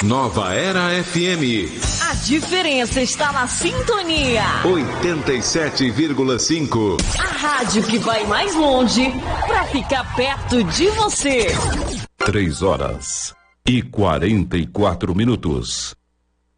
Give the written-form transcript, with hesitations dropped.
Nova Era FM. A diferença está na sintonia. 87,5. A rádio que vai mais longe para ficar perto de você. 3 horas e 44 minutos.